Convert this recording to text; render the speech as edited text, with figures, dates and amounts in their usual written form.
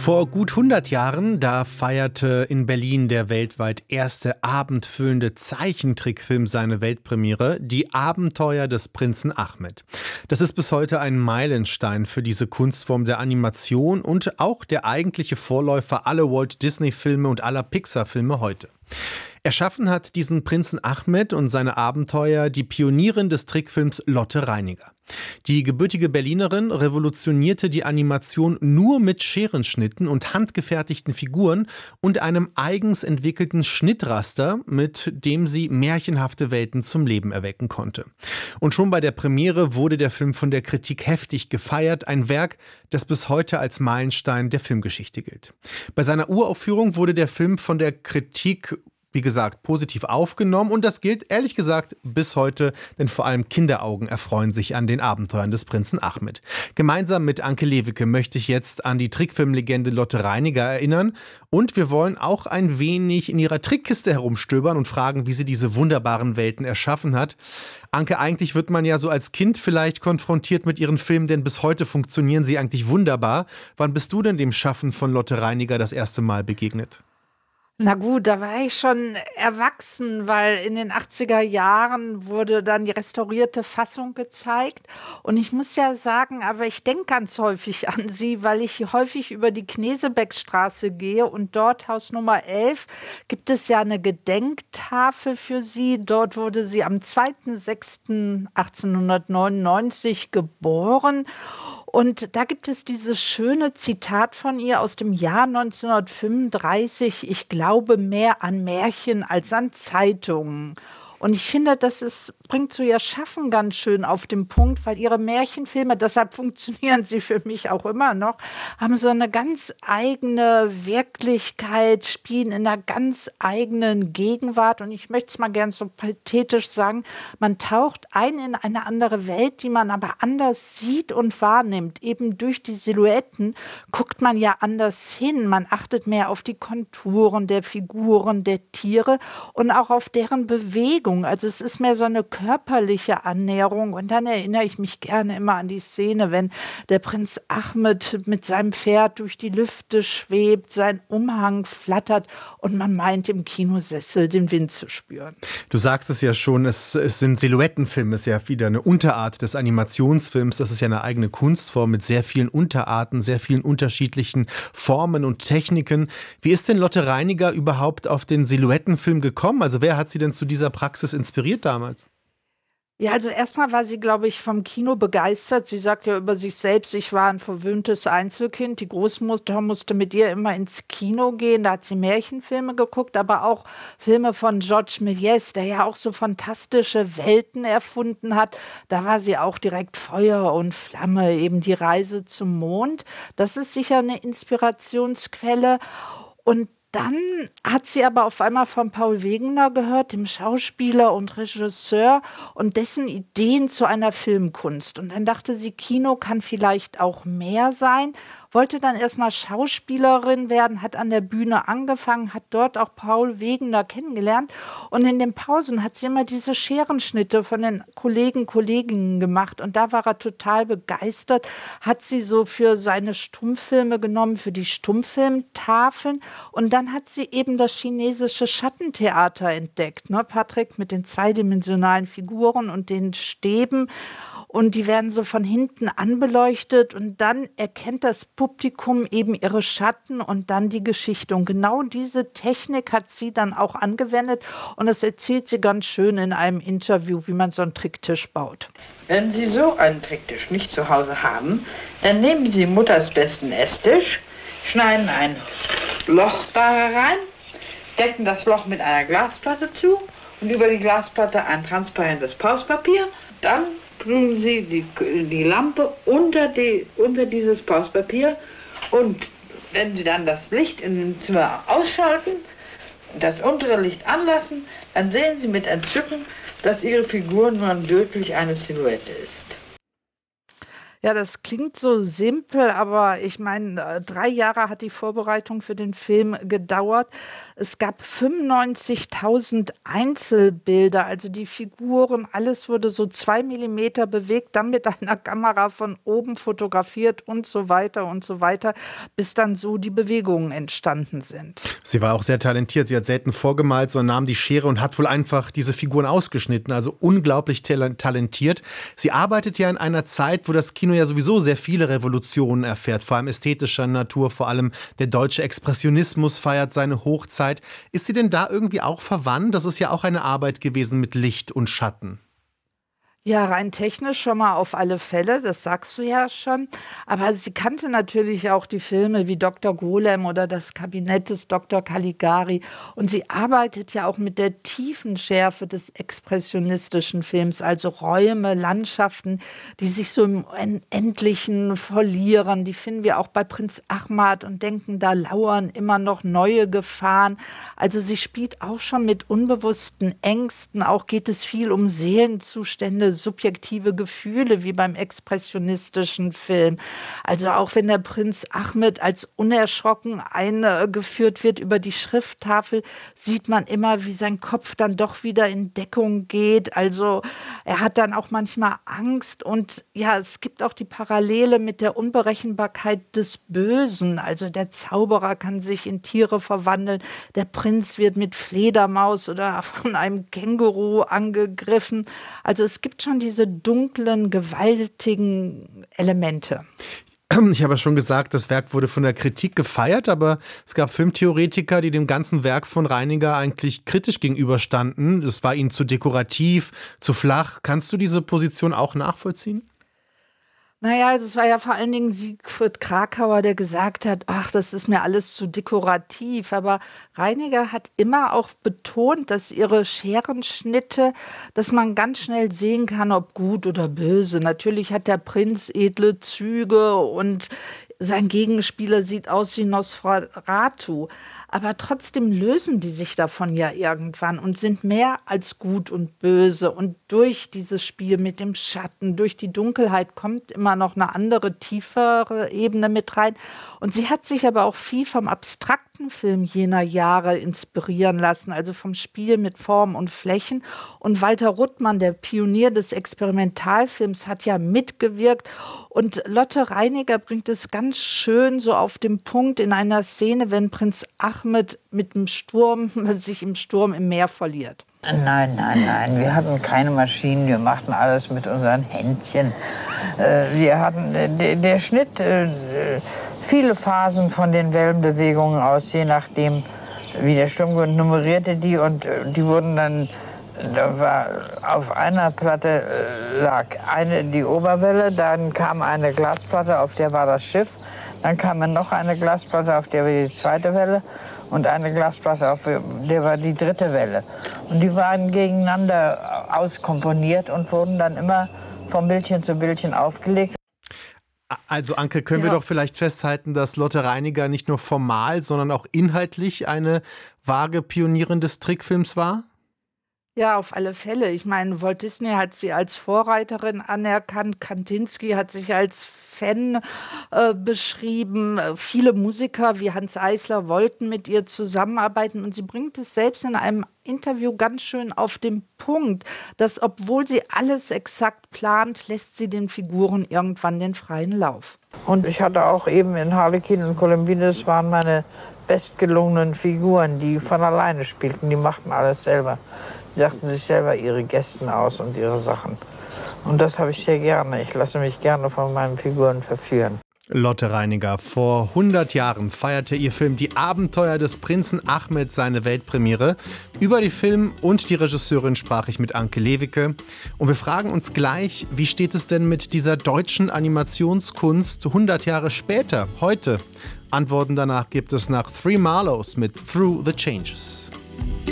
Vor gut 100 Jahren, da feierte in Berlin der weltweit erste abendfüllende Zeichentrickfilm seine Weltpremiere, Die Abenteuer des Prinzen Ahmed. Das ist bis heute ein Meilenstein für diese Kunstform der Animation und auch der eigentliche Vorläufer aller Walt-Disney-Filme und aller Pixar-Filme heute. Erschaffen hat diesen Prinzen Ahmed und seine Abenteuer die Pionierin des Trickfilms Lotte Reiniger. Die gebürtige Berlinerin revolutionierte die Animation nur mit Scherenschnitten und handgefertigten Figuren und einem eigens entwickelten Schnittraster, mit dem sie märchenhafte Welten zum Leben erwecken konnte. Und schon bei der Premiere wurde der Film von der Kritik heftig gefeiert, ein Werk, das bis heute als Meilenstein der Filmgeschichte gilt. Bei seiner Uraufführung wurde der Film von der Kritik, wie gesagt, positiv aufgenommen und das gilt ehrlich gesagt bis heute, denn vor allem Kinderaugen erfreuen sich an den Abenteuern des Prinzen Ahmed. Gemeinsam mit Anke Lewicke möchte ich jetzt an die Trickfilmlegende Lotte Reiniger erinnern und wir wollen auch ein wenig in ihrer Trickkiste herumstöbern und fragen, wie sie diese wunderbaren Welten erschaffen hat. Anke, eigentlich wird man ja so als Kind vielleicht konfrontiert mit ihren Filmen, denn bis heute funktionieren sie eigentlich wunderbar. Wann bist du denn dem Schaffen von Lotte Reiniger das erste Mal begegnet? Na gut, da war ich schon erwachsen, weil in den 80er Jahren wurde dann die restaurierte Fassung gezeigt. Und ich muss ja sagen, aber ich denke ganz häufig an sie, weil ich häufig über die Knesebeckstraße gehe und dort, Haus Nummer 11, gibt es ja eine Gedenktafel für sie. Dort wurde sie am 2.6.1899 geboren. Und da gibt es dieses schöne Zitat von ihr aus dem Jahr 1935, ich glaube mehr an Märchen als an Zeitungen. Und ich finde, bringt so ihr Schaffen ganz schön auf den Punkt, weil ihre Märchenfilme, deshalb funktionieren sie für mich auch immer noch, haben so eine ganz eigene Wirklichkeit, spielen in einer ganz eigenen Gegenwart. Und ich möchte es mal gern so pathetisch sagen, man taucht ein in eine andere Welt, die man aber anders sieht und wahrnimmt. Eben durch die Silhouetten guckt man ja anders hin. Man achtet mehr auf die Konturen der Figuren, der Tiere und auch auf deren Bewegung. Also es ist mehr so eine körperliche Annäherung und dann erinnere ich mich gerne immer an die Szene, wenn der Prinz Ahmed mit seinem Pferd durch die Lüfte schwebt, sein Umhang flattert und man meint im Kinosessel den Wind zu spüren. Du sagst es ja schon, es sind Silhouettenfilme, es ist ja wieder eine Unterart des Animationsfilms, das ist ja eine eigene Kunstform mit sehr vielen Unterarten, sehr vielen unterschiedlichen Formen und Techniken. Wie ist denn Lotte Reiniger überhaupt auf den Silhouettenfilm gekommen? Also wer hat sie denn zu dieser Praxis inspiriert damals? Ja, also erstmal war sie, glaube ich, vom Kino begeistert. Sie sagt ja über sich selbst, ich war ein verwöhntes Einzelkind. Die Großmutter musste mit ihr immer ins Kino gehen. Da hat sie Märchenfilme geguckt, aber auch Filme von Georges Méliès, der ja auch so fantastische Welten erfunden hat. Da war sie auch direkt Feuer und Flamme, eben die Reise zum Mond. Das ist sicher eine Inspirationsquelle. Und dann hat sie aber auf einmal von Paul Wegener gehört, dem Schauspieler und Regisseur, und dessen Ideen zu einer Filmkunst. Und dann dachte sie, Kino kann vielleicht auch mehr sein, wollte dann erstmal Schauspielerin werden, hat an der Bühne angefangen, hat dort auch Paul Wegener kennengelernt. Und in den Pausen hat sie immer diese Scherenschnitte von den Kolleginnen gemacht. Und da war er total begeistert, hat sie so für seine Stummfilme genommen, für die Stummfilmtafeln. Und dann hat sie eben das chinesische Schattentheater entdeckt, ne, Patrick, mit den zweidimensionalen Figuren und den Stäben. Und die werden so von hinten anbeleuchtet und dann erkennt das Publikum eben ihre Schatten und dann die Geschichte. Und genau diese Technik hat sie dann auch angewendet und das erzählt sie ganz schön in einem Interview, wie man so einen Tricktisch baut. Wenn Sie so einen Tricktisch nicht zu Hause haben, dann nehmen Sie Mutters besten Esstisch, schneiden ein Loch da rein, decken das Loch mit einer Glasplatte zu und über die Glasplatte ein transparentes Pauspapier. Dann tun Sie die Lampe unter dieses Pauspapier und wenn Sie dann das Licht in dem Zimmer ausschalten und das untere Licht anlassen, dann sehen Sie mit Entzücken, dass Ihre Figur nun wirklich eine Silhouette ist. Ja, das klingt so simpel, aber ich meine, 3 Jahre hat die Vorbereitung für den Film gedauert. Es gab 95.000 Einzelbilder, also die Figuren, alles wurde so 2 Millimeter bewegt, dann mit einer Kamera von oben fotografiert und so weiter, bis dann so die Bewegungen entstanden sind. Sie war auch sehr talentiert. Sie hat selten vorgemalt, sondern nahm die Schere und hat wohl einfach diese Figuren ausgeschnitten. Also unglaublich talentiert. Sie arbeitet ja in einer Zeit, wo das Kino ja sowieso sehr viele Revolutionen erfährt, vor allem ästhetischer Natur, vor allem der deutsche Expressionismus feiert seine Hochzeit. Ist sie denn da irgendwie auch verwandt? Das ist ja auch eine Arbeit gewesen mit Licht und Schatten. Ja, rein technisch schon mal auf alle Fälle, das sagst du ja schon. Aber sie kannte natürlich auch die Filme wie Dr. Golem oder Das Kabinett des Dr. Caligari. Und sie arbeitet ja auch mit der tiefen Schärfe des expressionistischen Films, also Räume, Landschaften, die sich so im Unendlichen verlieren. Die finden wir auch bei Prinz Ahmad und denken, da lauern immer noch neue Gefahren. Also sie spielt auch schon mit unbewussten Ängsten. Auch geht es viel um Seelenzustände, subjektive Gefühle wie beim expressionistischen Film. Also auch wenn der Prinz Ahmed als unerschrocken eingeführt wird über die Schrifttafel, sieht man immer, wie sein Kopf dann doch wieder in Deckung geht. Also er hat dann auch manchmal Angst und ja, es gibt auch die Parallele mit der Unberechenbarkeit des Bösen. Also der Zauberer kann sich in Tiere verwandeln, der Prinz wird mit Fledermaus oder von einem Känguru angegriffen. Also es gibt schon diese dunklen, gewaltigen Elemente. Ich habe ja schon gesagt, das Werk wurde von der Kritik gefeiert, aber es gab Filmtheoretiker, die dem ganzen Werk von Reininger eigentlich kritisch gegenüberstanden. Es war ihnen zu dekorativ, zu flach. Kannst du diese Position auch nachvollziehen? Naja, also es war ja vor allen Dingen Siegfried Kracauer, der gesagt hat, ach, das ist mir alles zu dekorativ. Aber Reininger hat immer auch betont, dass ihre Scherenschnitte, dass man ganz schnell sehen kann, ob gut oder böse. Natürlich hat der Prinz edle Züge und sein Gegenspieler sieht aus wie Nosferatu. Aber trotzdem lösen die sich davon ja irgendwann und sind mehr als gut und böse. Und durch dieses Spiel mit dem Schatten, durch die Dunkelheit kommt immer noch eine andere, tiefere Ebene mit rein. Und sie hat sich aber auch viel vom abstrakten Film jener Jahre inspirieren lassen, also vom Spiel mit Form und Flächen. Und Walter Ruttmann, der Pionier des Experimentalfilms, hat ja mitgewirkt. Und Lotte Reiniger bringt es ganz schön so auf den Punkt in einer Szene, wenn Prinz Ahmed sich im Sturm im Meer verliert. Nein, wir hatten keine Maschinen, wir machten alles mit unseren Händchen. Wir hatten der Schnitt, viele Phasen von den Wellenbewegungen aus, je nachdem, wie der Sturm nummerierte die und die wurden dann, da war auf einer Platte lag die Oberwelle, dann kam eine Glasplatte, auf der war das Schiff, dann kam noch eine Glasplatte, auf der war die zweite Welle. Und eine Glasplatte, auf der war die dritte Welle. Und die waren gegeneinander auskomponiert und wurden dann immer von Bildchen zu Bildchen aufgelegt. Also Anke, können wir doch vielleicht festhalten, dass Lotte Reiniger nicht nur formal, sondern auch inhaltlich eine vage Pionierin des Trickfilms war? Ja, auf alle Fälle. Ich meine, Walt Disney hat sie als Vorreiterin anerkannt. Kandinsky hat sich als Fan beschrieben. Viele Musiker wie Hanns Eisler wollten mit ihr zusammenarbeiten. Und sie bringt es selbst in einem Interview ganz schön auf den Punkt, dass obwohl sie alles exakt plant, lässt sie den Figuren irgendwann den freien Lauf. Und ich hatte auch eben in Harlekin und Columbine, das waren meine bestgelungenen Figuren, die von alleine spielten. Die machten alles selber. Die dachten sich selber ihre Gästen aus und ihre Sachen. Und das habe ich sehr gerne. Ich lasse mich gerne von meinen Figuren verführen. Lotte Reiniger. Vor 100 Jahren feierte ihr Film Die Abenteuer des Prinzen Ahmed seine Weltpremiere. Über die Film und die Regisseurin sprach ich mit Anke Lewicke. Und wir fragen uns gleich, wie steht es denn mit dieser deutschen Animationskunst 100 Jahre später, heute? Antworten danach gibt es nach Three Marlows mit Through the Changes.